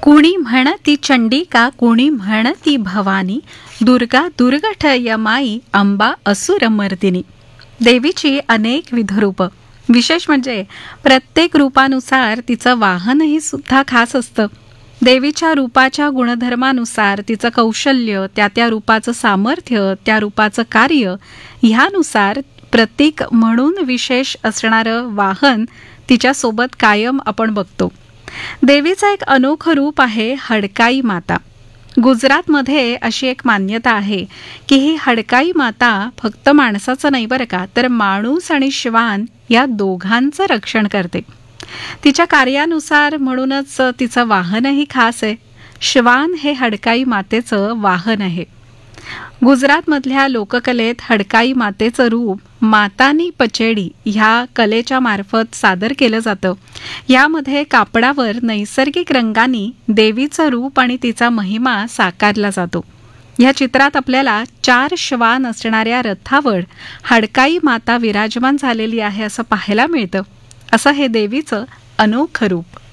कुणी म्हणती चंडिका, कुणी म्हणती भवानी, दुर्गा दुर्गठय माई, अंबा असुरमर्दिनी. देवीची अनेक विधरूप. विशेष म्हणजे प्रत्येक रूपानुसार तिचं वाहनही सुद्धा खास असतं. देवीच्या रूपाच्या गुणधर्मानुसार तिचं कौशल्य, त्या रूपाचं सामर्थ्य, त्या रूपाचं कार्य ह्यानुसार प्रतीक म्हणून विशेष असणारं वाहन तिच्यासोबत कायम आपण बघतो. देवीचं एक अनोखं रूप आहे हडकाई माता. गुजरातमध्ये अशी एक मान्यता आहे की ही हडकाई माता फक्त माणसाचं नाही बरं का, तर माणूस आणि श्वान या दोघांचं रक्षण करते. तिच्या कार्यानुसार म्हणूनच तिचं वाहनही खास आहे. श्वान हे हडकाई मातेचं वाहन आहे. गुजरातमधल्या लोककलेत हडकाई मातेचं रूप मातानी पचेडी ह्या कलेच्या मार्फत सादर केलं जातं. यामध्ये कापडावर नैसर्गिक रंगांनी देवीचं रूप आणि तिचा महिमा साकारला जातो. या चित्रात आपल्याला 4 श्वान असणाऱ्या रथावर हडकाई माता विराजमान झालेली आहे असं पाहायला मिळतं. असं हे देवीचं अनोखं रूप.